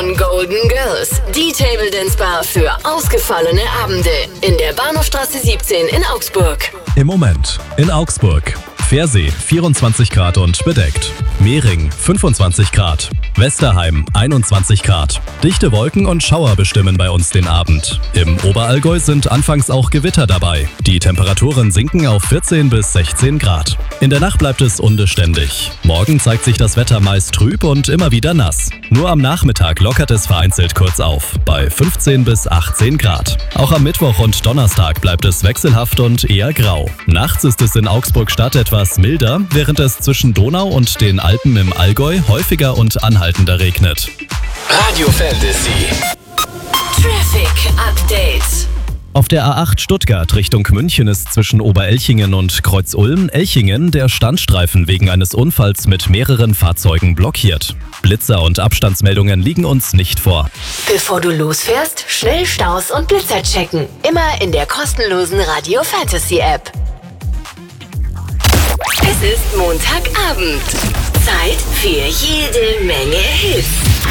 von Golden Girls, die Table Dance Bar für ausgefallene Abende in der Bahnhofstraße 17 in Augsburg. Im Moment in Augsburg. Pfersee 24 Grad und bedeckt. Mehring 25 Grad. Westerheim 21 Grad. Dichte Wolken und Schauer bestimmen bei uns den Abend. Im Oberallgäu sind anfangs auch Gewitter dabei. Die Temperaturen sinken auf 14 bis 16 Grad. In der Nacht bleibt es unbeständig. Morgen zeigt sich das Wetter meist trüb und immer wieder nass. Nur am Nachmittag lockert es vereinzelt kurz auf, bei 15 bis 18 Grad. Auch am Mittwoch und Donnerstag bleibt es wechselhaft und eher grau. Nachts ist es in Augsburg-Stadt etwas milder, während es zwischen Donau und den Alpen im Allgäu häufiger und anhaltender regnet. Radio Fantasy. Traffic Update. Auf der A8 Stuttgart Richtung München ist zwischen Oberelchingen und Kreuz-Ulm-Elchingen der Standstreifen wegen eines Unfalls mit mehreren Fahrzeugen blockiert. Blitzer und Abstandsmeldungen liegen uns nicht vor. Bevor du losfährst, schnell Staus und Blitzer checken. Immer in der kostenlosen Radio Fantasy App. Es ist Montagabend. Zeit für jede Menge Hits.